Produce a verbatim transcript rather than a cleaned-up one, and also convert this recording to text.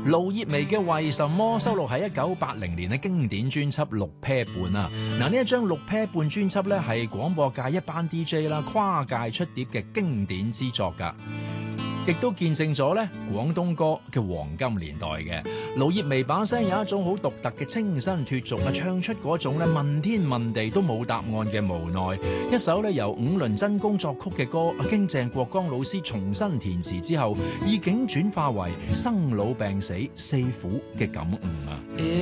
盧業瑂嘅《為什麼》收錄喺一九八零年嘅經典專輯《六啤半》啊！嗱，呢一張《六啤半》專輯咧係廣播界一班 D J 啦跨界出碟嘅經典之作㗎，亦都見證咗咧廣東歌嘅黃金年代嘅。盧業瑂把聲有一種好獨特嘅清新脫俗啊，唱出嗰種咧問天問地都冇答案嘅無奈。一首咧由五輪真弓作曲嘅歌，經鄭國江老師重新填詞之後，意境轉化為生老病死四苦嘅感悟啊！